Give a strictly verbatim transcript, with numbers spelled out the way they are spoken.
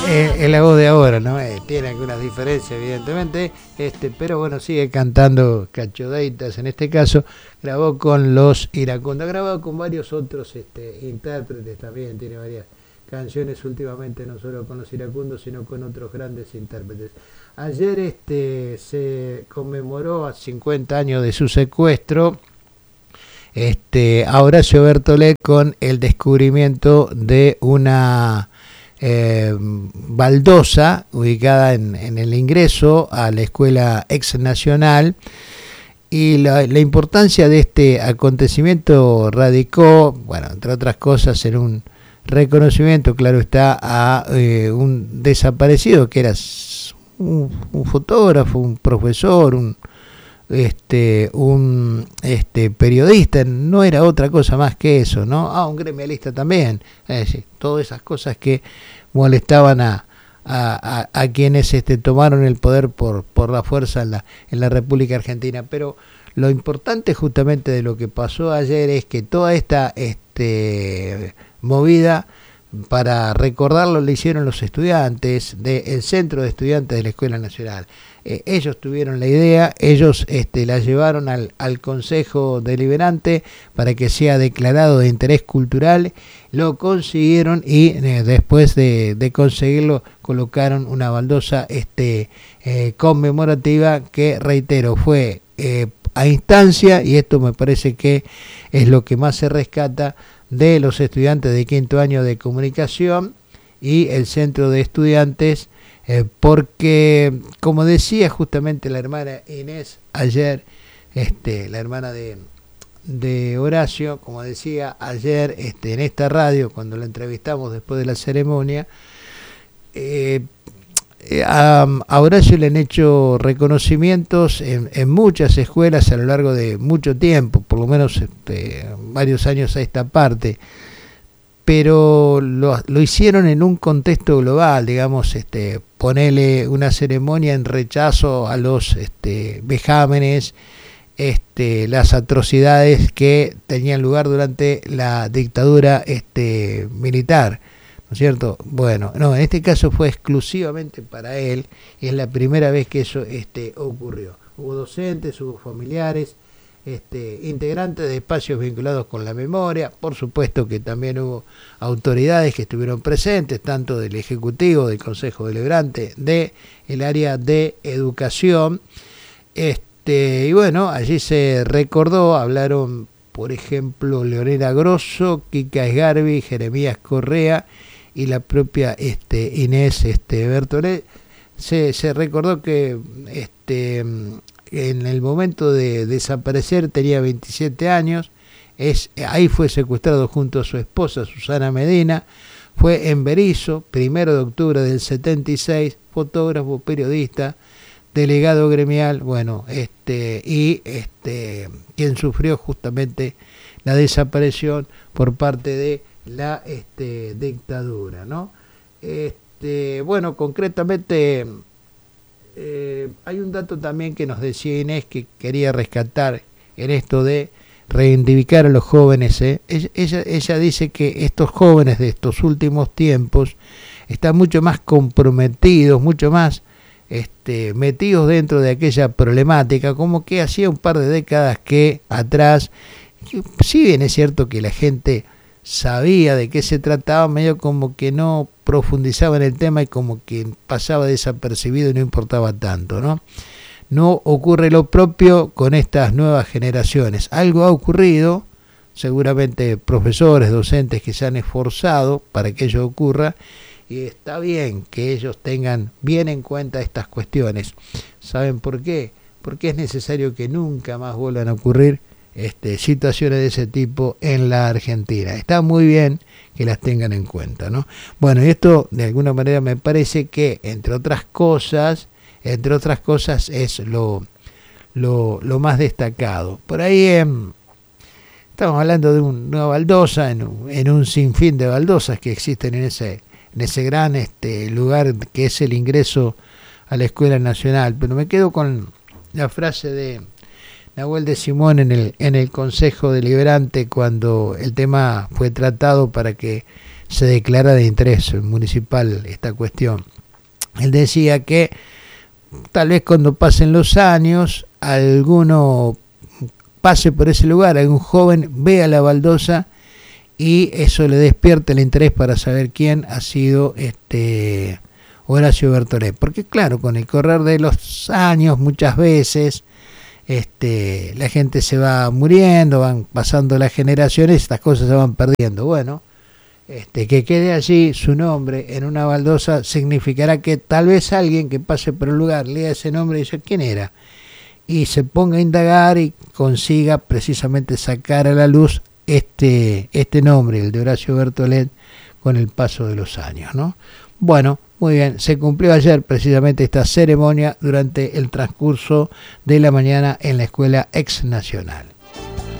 eh, es la voz de ahora, ¿no? Eh, tiene algunas diferencias, evidentemente, este, pero bueno, sigue cantando Cachodeitas, en este caso, grabó con los Iracundos, ha grabado con varios otros este, intérpretes también, tiene varias canciones últimamente, no solo con los Iracundos, sino con otros grandes intérpretes. Ayer este, se conmemoró a cincuenta años de su secuestro, este, a Horacio Bertolet con el descubrimiento de una eh, baldosa ubicada en, en el ingreso a la escuela ex nacional, y la, la importancia de este acontecimiento radicó, bueno, entre otras cosas, en un reconocimiento, claro está, a eh, un desaparecido que era un, un fotógrafo, un profesor, un este un este periodista, no era otra cosa más que eso, ¿no? Ah, un gremialista también, es decir, todas esas cosas que molestaban a, a, a, a quienes este tomaron el poder por, por la fuerza en la, en la República Argentina. Pero lo importante justamente de lo que pasó ayer es que toda esta este movida, para recordarlo, le hicieron los estudiantes del Centro de Estudiantes de la Escuela Nacional. Eh, ellos tuvieron la idea, ellos este, la llevaron al, al Consejo Deliberante para que sea declarado de interés cultural, lo consiguieron y eh, después de, de conseguirlo colocaron una baldosa este, eh, conmemorativa que, reitero, fue eh, a instancia, y esto me parece que es lo que más se rescata, de los estudiantes de quinto año de comunicación y el centro de estudiantes, eh, porque, como decía justamente la hermana Inés ayer, este, la hermana de, de Horacio, como decía ayer este, en esta radio, cuando la entrevistamos después de la ceremonia, eh, A, a Horacio le han hecho reconocimientos en, en muchas escuelas a lo largo de mucho tiempo, por lo menos este, varios años a esta parte, pero lo, lo hicieron en un contexto global, digamos, este, ponerle una ceremonia en rechazo a los este, vejámenes, este, las atrocidades que tenían lugar durante la dictadura este, militar, ¿no es cierto? Bueno, no, en este caso fue exclusivamente para él, y es la primera vez que eso este, ocurrió. Hubo docentes, hubo familiares, este, integrantes de espacios vinculados con la memoria, por supuesto que también hubo autoridades que estuvieron presentes, tanto del Ejecutivo, del Consejo Deliberante, del área de educación, este, y bueno, allí se recordó, hablaron, por ejemplo, Leonela Grosso, Kika Sgarbi, Jeremías Correa, y la propia este, Inés este, Bertolet. Se, se recordó que este, en el momento de desaparecer tenía veintisiete años, es, ahí fue secuestrado junto a su esposa Susana Medina, fue en Berisso, primero de octubre del setenta y seis, fotógrafo, periodista, delegado gremial, bueno, este, y este, quien sufrió justamente la desaparición por parte de la este, dictadura, ¿no? Este, bueno, concretamente eh, hay un dato también que nos decía Inés que quería rescatar en esto de reivindicar a los jóvenes, ¿eh? ella, ella, ella dice que estos jóvenes de estos últimos tiempos están mucho más comprometidos, mucho más este, metidos dentro de aquella problemática, como que hacía un par de décadas que atrás, que, si bien es cierto que la gente sabía de qué se trataba, medio como que no profundizaba en el tema y como que pasaba desapercibido y no importaba tanto, ¿no? No ocurre lo propio con estas nuevas generaciones. Algo ha ocurrido, seguramente profesores, docentes que se han esforzado para que ello ocurra, y está bien que ellos tengan bien en cuenta estas cuestiones. ¿Saben por qué? Porque es necesario que nunca más vuelvan a ocurrir Este, situaciones de ese tipo en la Argentina. Está muy bien que las tengan en cuenta, ¿no? Bueno, y esto de alguna manera me parece que, entre otras cosas, entre otras cosas es lo, lo, lo más destacado. Por ahí eh, estamos hablando de un, una baldosa, en un, en un sinfín de baldosas que existen en ese, en ese gran este, lugar que es el ingreso a la Escuela Nacional, pero me quedo con la frase de Nahuel de Simón en el, en el Consejo Deliberante, cuando el tema fue tratado para que se declara de interés municipal esta cuestión. Él decía que tal vez cuando pasen los años, alguno pase por ese lugar, algún joven vea la baldosa y eso le despierte el interés para saber quién ha sido este Horacio Bertolet. Porque claro, con el correr de los años muchas veces este, la gente se va muriendo, van pasando las generaciones, estas cosas se van perdiendo. Bueno, este, que quede allí su nombre en una baldosa significará que tal vez alguien que pase por el lugar lea ese nombre y dice ¿quién era? Y se ponga a indagar y consiga precisamente sacar a la luz este, este nombre, el de Horacio Bertolet, con el paso de los años, ¿no? Bueno, muy bien, se cumplió ayer precisamente esta ceremonia durante el transcurso de la mañana en la Escuela Ex Nacional.